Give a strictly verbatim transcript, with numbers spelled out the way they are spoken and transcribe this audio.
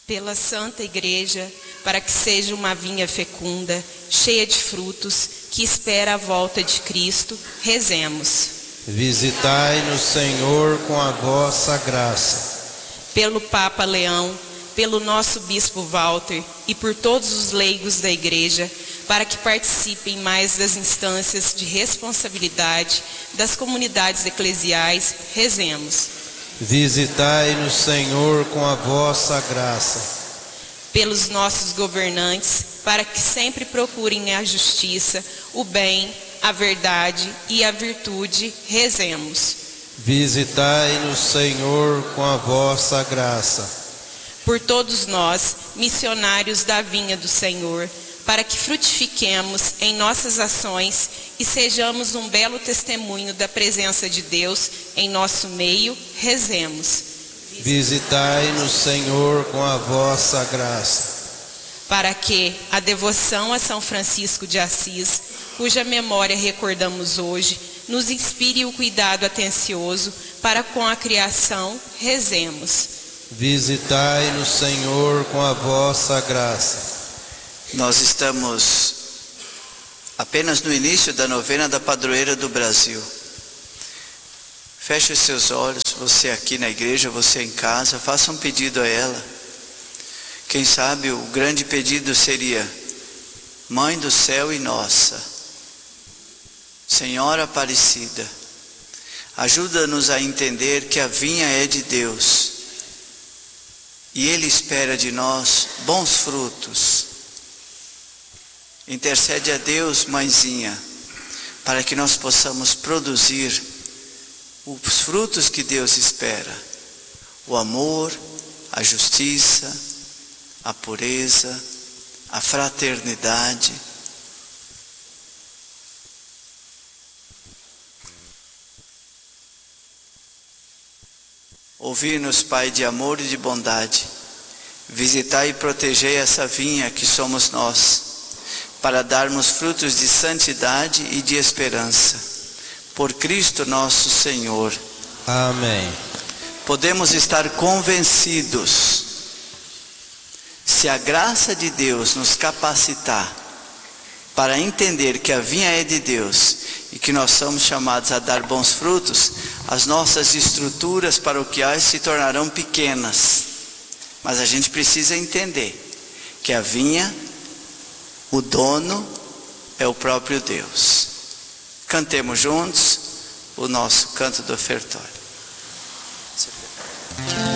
pela Santa Igreja, para que seja uma vinha fecunda, cheia de frutos, que espera a volta de Cristo, rezemos. Visitai-nos, Senhor, com a vossa graça. Pelo Papa Leão, pelo nosso Bispo Walter e por todos os leigos da Igreja, para que participem mais das instâncias de responsabilidade das comunidades eclesiais, rezemos. Visitai-nos, Senhor, com a vossa graça. Pelos nossos governantes, para que sempre procurem a justiça, o bem, a verdade e a virtude, rezemos. Visitai-nos, Senhor, com a vossa graça. Por todos nós, missionários da vinha do Senhor, para que frutifiquemos em nossas ações e sejamos um belo testemunho da presença de Deus em nosso meio, rezemos. Visitai-nos, Senhor, com a vossa graça. Para que a devoção a São Francisco de Assis, cuja memória recordamos hoje, nos inspire o cuidado atencioso para com a criação, rezemos. Visitai-nos, Senhor, com a vossa graça. Nós estamos apenas no início da novena da Padroeira do Brasil. Feche os seus olhos, você aqui na igreja, você em casa, faça um pedido a ela. Quem sabe o grande pedido seria: Mãe do céu e nossa, Senhora Aparecida, ajuda-nos a entender que a vinha é de Deus e Ele espera de nós bons frutos. Intercede a Deus, Mãezinha, para que nós possamos produzir os frutos que Deus espera: o amor, a justiça, a pureza, a fraternidade. Ouvi-nos, Pai de amor e de bondade. Visitai e protegei essa vinha que somos nós, para darmos frutos de santidade e de esperança. Por Cristo nosso Senhor. Amém. Podemos estar convencidos, se a graça de Deus nos capacitar para entender que a vinha é de Deus e que nós somos chamados a dar bons frutos, as nossas estruturas paroquiais se tornarão pequenas. Mas a gente precisa entender que a vinha, o dono, é o próprio Deus. Cantemos juntos o nosso canto do ofertório.